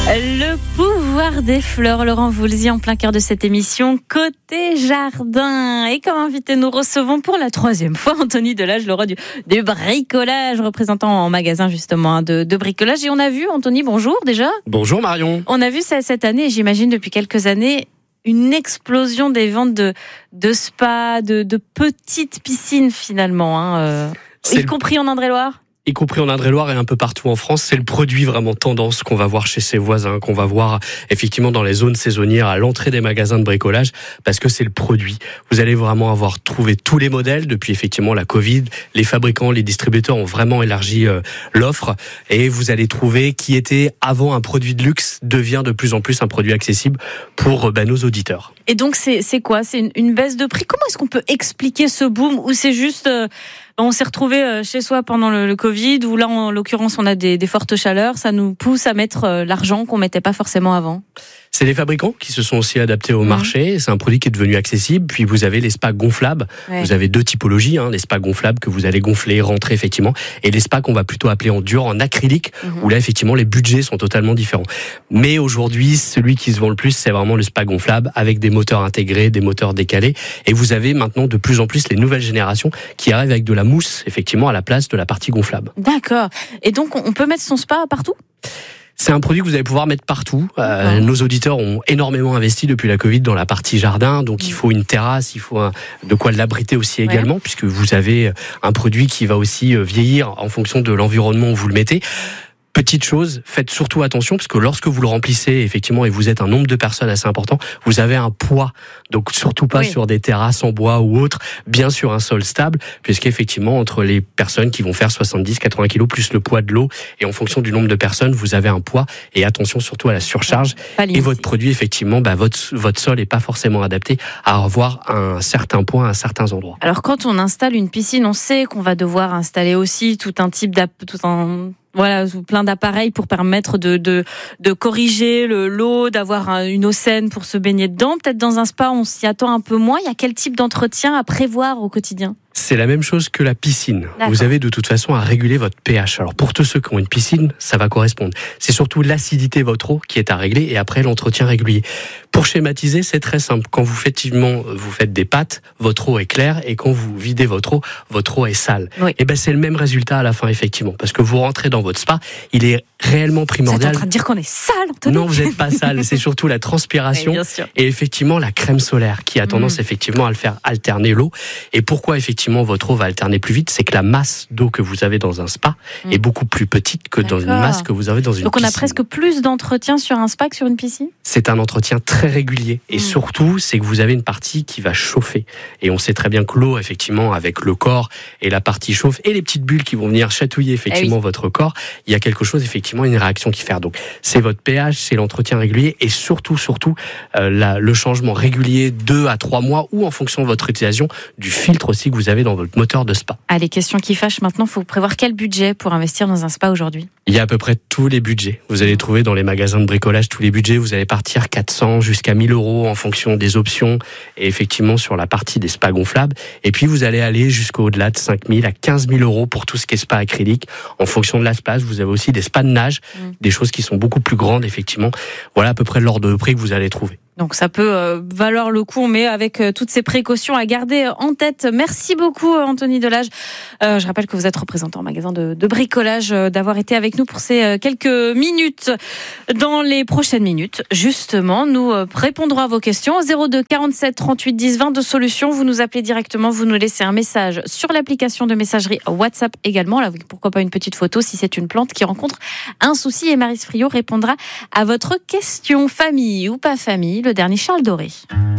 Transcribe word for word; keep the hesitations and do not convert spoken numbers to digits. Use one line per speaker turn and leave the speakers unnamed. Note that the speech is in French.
Le pouvoir des fleurs, Laurent Voulzy en plein cœur de cette émission Côté Jardin. Et comme invité, nous recevons pour la troisième fois Anthony Delage, le roi du, du bricolage, représentant en magasin justement de, de bricolage. Et on a vu, Anthony, bonjour déjà.
Bonjour Marion.
On a vu ça cette année, et j'imagine depuis quelques années, une explosion des ventes de, de spas, de, de petites piscines finalement, hein, euh, y compris en Indre-et-Loire.
Y compris en Indre-et-Loire et un peu partout en France, c'est le produit vraiment tendance qu'on va voir chez ses voisins, qu'on va voir effectivement dans les zones saisonnières à l'entrée des magasins de bricolage, parce que c'est le produit. Vous allez vraiment avoir trouvé tous les modèles depuis effectivement la Covid. Les fabricants, les distributeurs ont vraiment élargi euh, l'offre, et vous allez trouver qui était avant un produit de luxe devient de plus en plus un produit accessible pour bah, nos auditeurs.
Et donc c'est, c'est quoi ? C'est une, une baisse de prix ? Comment est-ce qu'on peut expliquer ce boom ? Ou c'est juste... Euh, on s'est retrouvé chez soi pendant le, le Covid, où là, en l'occurrence, on a des, des fortes chaleurs. Ça nous pousse à mettre l'argent qu'on mettait pas forcément avant.
C'est les fabricants qui se sont aussi adaptés au mmh. marché. C'est un produit qui est devenu accessible. Puis vous avez les spas gonflables. Ouais. Vous avez deux typologies, hein, les spas gonflables que vous allez gonfler, rentrer effectivement, et les spas qu'on va plutôt appeler en dur, en acrylique, mmh. où là effectivement les budgets sont totalement différents. Mais aujourd'hui, celui qui se vend le plus, c'est vraiment le spa gonflable avec des moteurs intégrés, des moteurs décalés. Et vous avez maintenant de plus en plus les nouvelles générations qui arrivent avec de la mousse effectivement à la place de la partie gonflable.
D'accord. Et donc on peut mettre son spa partout ?
C'est un produit que vous allez pouvoir mettre partout. Euh, nos auditeurs ont énormément investi depuis la Covid dans la partie jardin, donc il faut une terrasse, il faut un, de quoi l'abriter aussi également, ouais. puisque vous avez un produit qui va aussi vieillir en fonction de l'environnement où vous le mettez. Petite chose, faites surtout attention, parce que lorsque vous le remplissez, effectivement, et vous êtes un nombre de personnes assez important, vous avez un poids. Donc, surtout pas oui. sur des terrasses en bois ou autres, bien sûr un sol stable, puisqu'effectivement, entre les personnes qui vont faire soixante-dix, quatre-vingts kilos, plus le poids de l'eau, et en fonction du nombre de personnes, vous avez un poids, et attention surtout à la surcharge. Et votre produit, effectivement, bah, votre, votre sol est pas forcément adapté à avoir un certain poids à certains endroits.
Alors, quand on installe une piscine, on sait qu'on va devoir installer aussi tout un type d'app, tout un, Voilà, plein d'appareils pour permettre de, de, de corriger le, l'eau, d'avoir un, une eau saine pour se baigner dedans. Peut-être dans un spa, on s'y attend un peu moins. Il y a quel type d'entretien à prévoir au quotidien ?
C'est la même chose que la piscine. D'accord. Vous avez de toute façon à réguler votre pH. Alors pour tous ceux qui ont une piscine, ça va correspondre. C'est surtout l'acidité de votre eau qui est à régler, et après l'entretien régulier. Pour schématiser, c'est très simple. Quand vous faites, vous faites des pâtes, votre eau est claire, et quand vous videz votre eau, votre eau est sale. Oui. Et ben c'est le même résultat à la fin effectivement, parce que vous rentrez dans votre spa, il est réellement primordial.
Vous êtes en train de dire qu'on est sale, Anthony ?
Non, vous n'êtes pas sale. C'est surtout la transpiration et effectivement la crème solaire qui a tendance mmh. effectivement à le faire alterner l'eau. Et pourquoi effectivement votre eau va alterner plus vite, c'est que la masse d'eau que vous avez dans un spa mmh. est beaucoup plus petite que D'accord. dans une masse que vous avez dans une
Donc
piscine.
Donc on a presque plus d'entretien sur un spa que sur une piscine ?
C'est un entretien très régulier, et mmh. surtout c'est que vous avez une partie qui va chauffer, et on sait très bien que l'eau effectivement avec le corps et la partie chauffe et les petites bulles qui vont venir chatouiller effectivement eh oui. votre corps, il y a quelque chose effectivement, une réaction qui fait. Donc c'est votre pH, c'est l'entretien régulier, et surtout surtout euh, la, le changement régulier deux à trois mois, ou en fonction de votre utilisation du filtre aussi que vous avez dans votre moteur de spa.
Allez, question qui fâche maintenant, il faut prévoir quel budget pour investir dans un spa aujourd'hui ?
Il y a à peu près tous les budgets. Vous allez trouver dans les magasins de bricolage tous les budgets. Vous allez partir quatre cents jusqu'à mille euros en fonction des options, et effectivement sur la partie des spas gonflables. Et puis vous allez aller jusqu'au-delà de cinq mille à quinze mille euros pour tout ce qui est spa acrylique. En fonction de la place, vous avez aussi des spas de nage, mmh. des choses qui sont beaucoup plus grandes effectivement. Voilà à peu près l'ordre de prix que vous allez trouver.
Donc ça peut euh, valoir le coup, mais avec euh, toutes ces précautions à garder en tête. Merci beaucoup Anthony Delage. Euh, je rappelle que vous êtes représentant en magasin de, de bricolage, euh, d'avoir été avec nous pour ces euh, quelques minutes. Dans les prochaines minutes, justement, nous euh, répondrons à vos questions. zéro deux quarante-sept trente-huit dix vingt de solutions. Vous nous appelez directement, vous nous laissez un message sur l'application de messagerie WhatsApp également. Là, pourquoi pas une petite photo si c'est une plante qui rencontre un souci, et Maryse Friot répondra à votre question. Famille ou pas famille, le dernier Charles Doré.